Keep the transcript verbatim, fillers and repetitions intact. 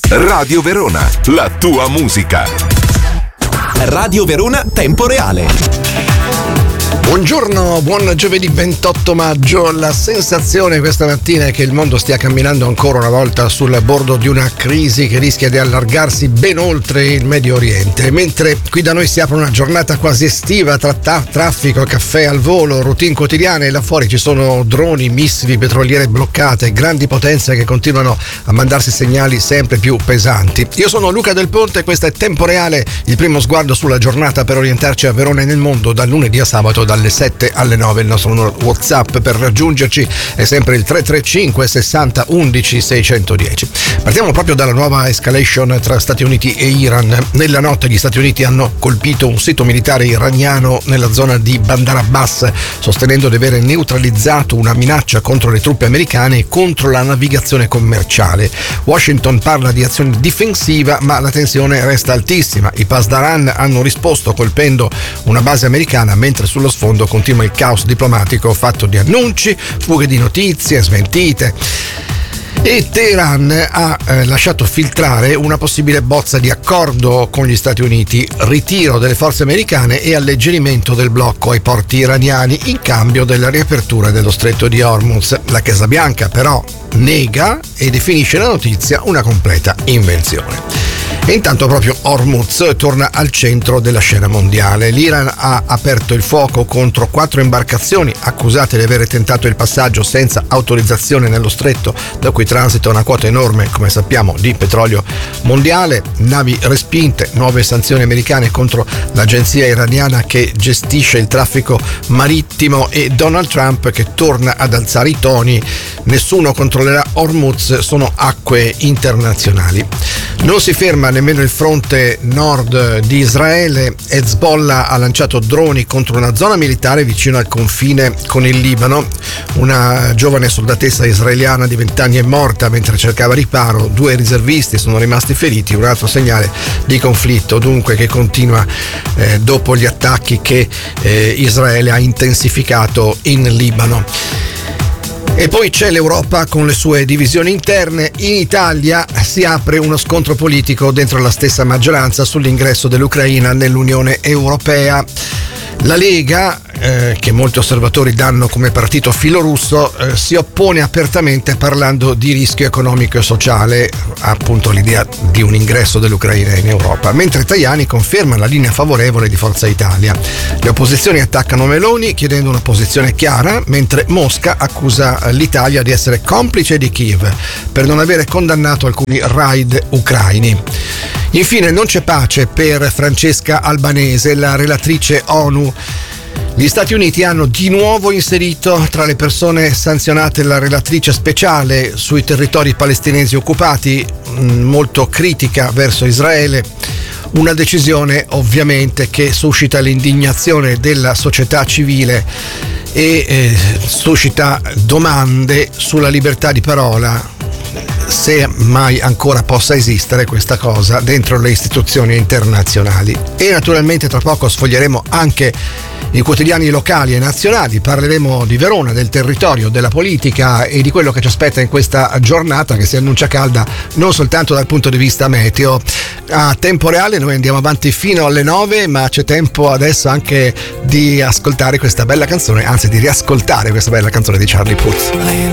Radio Verona, la tua musica. Radio Verona Tempo Reale. Buongiorno, buon giovedì ventotto maggio. La sensazione questa mattina è che il mondo stia camminando ancora una volta sul bordo di una crisi che rischia di allargarsi ben oltre il Medio Oriente. Mentre qui da noi si apre una giornata quasi estiva tra ta- traffico, caffè al volo, routine quotidiane, e là fuori ci sono droni, missili, petroliere bloccate, grandi potenze che continuano a mandarsi segnali sempre più pesanti. Io sono Luca Del Ponte e questo è Tempo Reale, il primo sguardo sulla giornata per orientarci a Verona e nel mondo dal lunedì a sabato dalle sette alle nove. Il nostro numero WhatsApp per raggiungerci è sempre il tre tre cinque sessanta undici seicentodieci. Partiamo proprio dalla nuova escalation tra Stati Uniti e Iran. Nella notte gli Stati Uniti hanno colpito un sito militare iraniano nella zona di Bandar Abbas, sostenendo di aver neutralizzato una minaccia contro le truppe americane e contro la navigazione commerciale. Washington parla di azione difensiva, ma la tensione resta altissima. I Pasdaran hanno risposto colpendo una base americana, mentre sullo sfondo continua il caos diplomatico fatto di annunci, fughe di notizie, smentite. E Teheran ha eh, lasciato filtrare una possibile bozza di accordo con gli Stati Uniti, ritiro delle forze americane e alleggerimento del blocco ai porti iraniani in cambio della riapertura dello stretto di Hormuz. La Casa Bianca però nega e definisce la notizia una completa invenzione. E intanto proprio Hormuz torna al centro della scena mondiale. L'Iran ha aperto il fuoco contro quattro imbarcazioni accusate di aver tentato il passaggio senza autorizzazione nello stretto, da cui transita una quota enorme, come sappiamo, di petrolio mondiale. Navi respinte, nuove sanzioni americane contro l'agenzia iraniana che gestisce il traffico marittimo e Donald Trump che torna ad alzare i toni. Nessuno controllerà Hormuz, sono acque internazionali. Non si ferma nemmeno il fronte nord di Israele. Hezbollah ha lanciato droni contro una zona militare vicino al confine con il Libano. Una giovane soldatessa israeliana di venti anni è morta mentre cercava riparo, due riservisti sono rimasti feriti, un altro segnale di conflitto dunque che continua eh, dopo gli attacchi che eh, Israele ha intensificato in Libano. E poi c'è l'Europa con le sue divisioni interne. In Italia si apre uno scontro politico dentro la stessa maggioranza sull'ingresso dell'Ucraina nell'Unione Europea. La Lega, eh, che molti osservatori danno come partito filorusso, eh, si oppone apertamente parlando di rischio economico e sociale, appunto l'idea di un ingresso dell'Ucraina in Europa, mentre Tajani conferma la linea favorevole di Forza Italia. Le opposizioni attaccano Meloni chiedendo una posizione chiara, mentre Mosca accusa l'Italia di essere complice di Kiev per non avere condannato alcuni raid ucraini. Infine non c'è pace per Francesca Albanese, la relatrice ONU. Gli Stati Uniti hanno di nuovo inserito tra le persone sanzionate la relatrice speciale sui territori palestinesi occupati, molto critica verso Israele. Una decisione ovviamente che suscita l'indignazione della società civile e eh, suscita domande sulla libertà di parola, se mai ancora possa esistere questa cosa dentro le istituzioni internazionali. E naturalmente tra poco sfoglieremo anche i quotidiani locali e nazionali, parleremo di Verona, del territorio, della politica e di quello che ci aspetta in questa giornata che si annuncia calda non soltanto dal punto di vista meteo. A Tempo Reale noi andiamo avanti fino alle nove, ma c'è tempo adesso anche di ascoltare questa bella canzone, anzi di riascoltare questa bella canzone di Charlie Puth.